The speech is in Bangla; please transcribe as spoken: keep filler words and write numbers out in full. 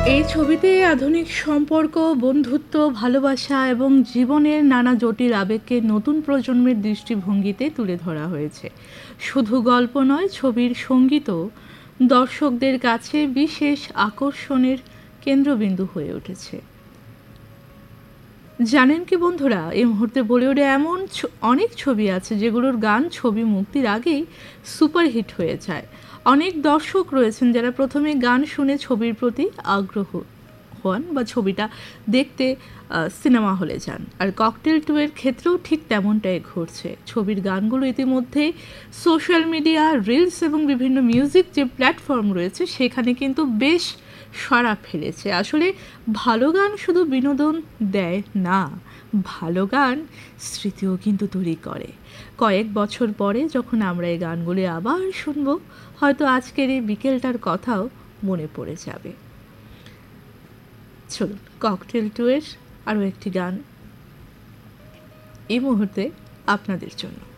এই ছবিতে আধুনিক সম্পর্ক, বন্ধুত্ব, ভালোবাসা এবং জীবনের নানা জটিল আবেগকে নতুন প্রজন্মের দৃষ্টিভঙ্গিতে তুলে ধরা হয়েছে। শুধু গল্প নয়, ছবির সঙ্গীতও দর্শকদের কাছে বিশেষ আকর্ষণের কেন্দ্রবিন্দু হয়ে উঠেছে। জানেন কি বন্ধুরা, এই মুহূর্তে বলিউডে এমন অনেক ছবি আছে যেগুলোর গান ছবি মুক্তির আগেই সুপারহিট হয়ে যায়। অনেক দর্শক রয়েছেন যারা প্রথমে গান শুনে ছবির প্রতি আগ্রহ হন বা ছবিটা দেখতে সিনেমা হলে যান। আর ককটেল টু এর ক্ষেত্রেও ঠিক তেমনটাই ঘটছে। ছবির গানগুলো ইতিমধ্যে সোশ্যাল মিডিয়া, রিলস এবং বিভিন্ন মিউজিক যে প্ল্যাটফর্ম রয়েছে সেখানে কিন্তু বেশ সাড়া ফেলেছে। আসলে ভালো গান শুধু বিনোদন দেয় না, ভালো গান স্মৃতিও কিন্তু তৈরি করে। কয়েক বছর পরে যখন আমরা এই গানগুলি আবার শুনবো, হয়তো আজকের এই বিকেলটার কথাও মনে পড়ে যাবে। চলুন, ককটেল টু এর আরও একটি গান এই মুহূর্তে আপনাদের জন্য।